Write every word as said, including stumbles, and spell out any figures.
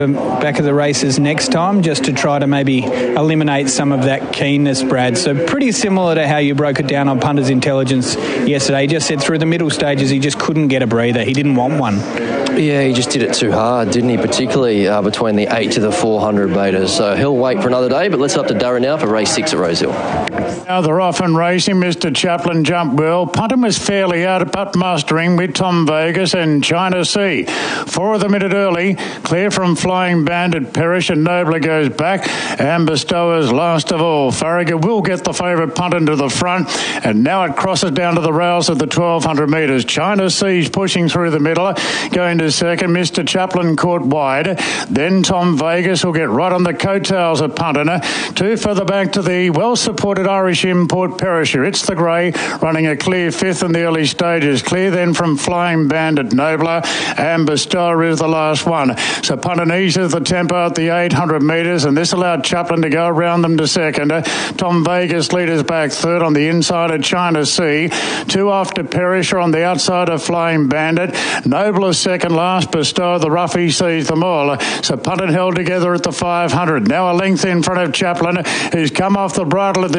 back of the races next time, just to try to maybe eliminate some of that keenness, Brad. So pretty similar to how you broke it down on Punter's Intelligence yesterday. He just said through the middle stages he just couldn't get a breather. He didn't want one. Yeah, he just did it too hard, didn't he? Particularly uh, between the eight to the four hundred metres. So he'll wait for another day, but let's up to Darren now for race six at Rosehill. Now they're off and racing. Mister Chaplin jumped well. Punter was fairly out, but mustering with Tom Vegas and China Sea. Four of them in it early. Clear from Flying Bandit, Perish, and Nobler goes back. And Bestowers last of all. Farragut will get the favourite punt into the front. And now it crosses down to the rails of the twelve hundred metres. China Sea's pushing through the middle. Going to second. Mister Chaplin caught wide. Then Tom Vegas will get right on the coattails of Punter. Two further back to the well-supported Irish import Perisher. It's the grey running a clear fifth in the early stages. Clear then from Flying Bandit, Nobler, and Bestower is the last one. So Punter eases the tempo at the eight hundred metres, and this allowed Chaplin to go around them to second. Uh, Tom Vegas leaders back third on the inside of China Sea. Two after Perisher on the outside of Flying Bandit. Nobler second last. Bestower, the roughie, sees them all. So Punter held together at the five hundred. Now a length in front of Chaplin, who's come off the bridle of the